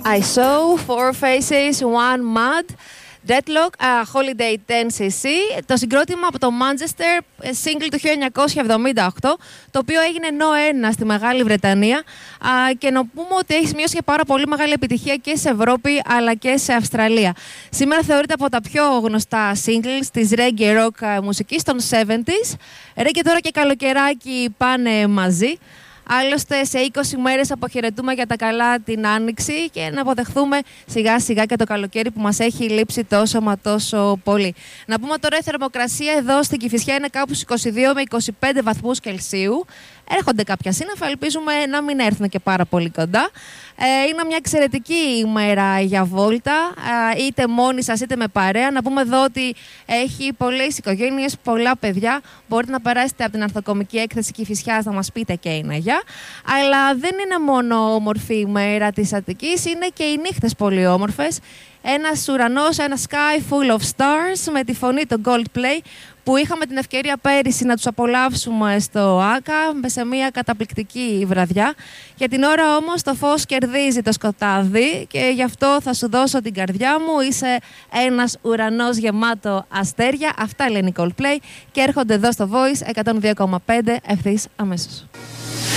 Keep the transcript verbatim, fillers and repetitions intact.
I Saw, Four Faces, One Mud, Deadlock, uh, Holiday ten σι σι, το συγκρότημα από το Manchester, single του χίλια εννιακόσια εβδομήντα οκτώ, το οποίο έγινε νο ένα στη Μεγάλη Βρετανία uh, και να πούμε ότι έχει σημειώσει πάρα πολύ μεγάλη επιτυχία και σε Ευρώπη αλλά και σε Αυστραλία. Σήμερα θεωρείται από τα πιο γνωστά singles της reggae rock μουσικής των εβδομήντα. Reggae τώρα και καλοκαιράκι πάνε μαζί. Άλλωστε, σε είκοσι μέρες αποχαιρετούμε για τα καλά την Άνοιξη και να αποδεχθούμε σιγά σιγά και το καλοκαίρι που μας έχει λείψει τόσο μα τόσο πολύ. Να πούμε τώρα η θερμοκρασία εδώ στην Κηφισιά είναι κάπου στους είκοσι δύο με είκοσι πέντε βαθμούς Κελσίου. Έρχονται κάποια σύννεφα, ελπίζουμε να μην έρθουν και πάρα πολύ κοντά. Ε, είναι μια εξαιρετική ημέρα για βόλτα, ε, είτε μόνοι σας είτε με παρέα. Να πούμε εδώ ότι έχει πολλές οικογένειες, πολλά παιδιά. Μπορείτε να περάσετε από την Αρθοκομική Έκθεση Κηφισιάς να μας πείτε και ένα γεια. Αλλά δεν είναι μόνο όμορφη ημέρα της Αττικής, είναι και οι νύχτες πολύ όμορφες. Ένας ουρανός, ένα sky full of stars με τη φωνή των Coldplay που είχαμε την ευκαιρία πέρυσι να τους απολαύσουμε στο Άκα σε μια καταπληκτική βραδιά. Για την ώρα όμως το φως κερδίζει το σκοτάδι και γι' αυτό θα σου δώσω την καρδιά μου. Είσαι ένας ουρανός γεμάτο αστέρια. Αυτά λένε οι Coldplay και έρχονται εδώ στο Voice εκατόν δύο κόμμα πέντε ευθύς αμέσως.